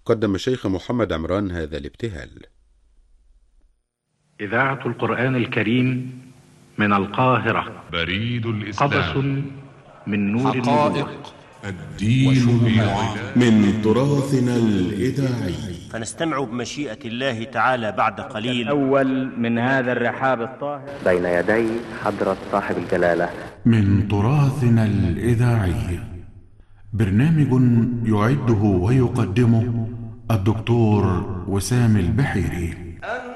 قدم الشيخ محمد عمران هذا الابتهال. إذاعة القرآن الكريم من القاهرة. بريد الإسلام. قبس من نور حقائق الدين من تراثنا الإذاعي. فنستمع بمشيئة الله تعالى بعد قليل الأول من هذا الرحاب الطاهر بين يدي حضرة صاحب الجلالة من تراثنا الإذاعي، برنامج يعده ويقدمه الدكتور وسام البحيري.